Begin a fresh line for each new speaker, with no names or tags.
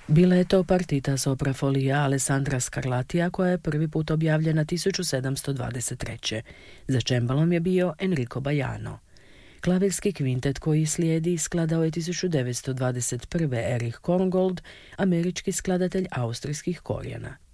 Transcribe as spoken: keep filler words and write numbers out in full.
Bila je to partita sopra folija Alessandra Scarlattija koja je prvi put objavljena tisuću sedamsto dvadeset treće. Za čembalom je bio Enrico Baiano. Klavirski kvintet koji slijedi skladao je tisuću devetsto dvadeset prve Erich Korngold, američki skladatelj austrijskih korijena.